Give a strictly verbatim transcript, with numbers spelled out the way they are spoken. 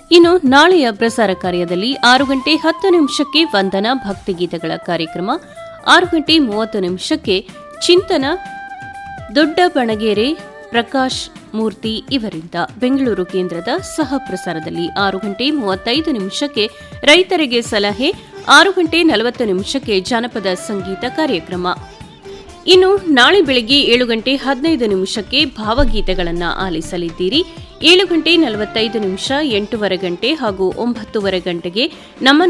ಇನ್ನು ನಾಳೆಯ ಪ್ರಸಾರ ಕಾರ್ಯದಲ್ಲಿ ಆರು ಗಂಟೆ ಹತ್ತು ನಿಮಿಷಕ್ಕೆ ವಂದನಾ ಭಕ್ತಿಗೀತೆಗಳ ಕಾರ್ಯಕ್ರಮ, ಆರು ಗಂಟೆ ಮೂವತ್ತು ನಿಮಿಷಕ್ಕೆ ಚಿಂತನ ದೊಡ್ಡ ಬಣಗೇರೆ ಪ್ರಕಾಶ್ ಮೂರ್ತಿ ಇವರಿಂದ ಬೆಂಗಳೂರು ಕೇಂದ್ರದ ಸಹ ಪ್ರಸಾರದಲ್ಲಿ, ಆರು ಗಂಟೆ ಮೂವತ್ತೈದು ನಿಮಿಷಕ್ಕೆ ರೈತರಿಗೆ ಸಲಹೆ, ಆರು ಗಂಟೆ ನಲವತ್ತು ನಿಮಿಷಕ್ಕೆ ಜಾನಪದ ಸಂಗೀತ ಕಾರ್ಯಕ್ರಮ. ಇನ್ನು ನಾಳೆ ಬೆಳಗ್ಗೆ ಏಳು ಗಂಟೆ ಹದಿನೈದು ನಿಮಿಷಕ್ಕೆ ಭಾವಗೀತೆಗಳನ್ನು ಆಲಿಸಲಿದ್ದೀರಿ. ಏಳು ಗಂಟೆ ನಲವತ್ತೈದು ನಿಮಿಷ, ಎಂಟೂವರೆ ಗಂಟೆ ಹಾಗೂ ಒಂಬತ್ತೂವರೆ ಗಂಟೆಗೆ ನಮ್ಮ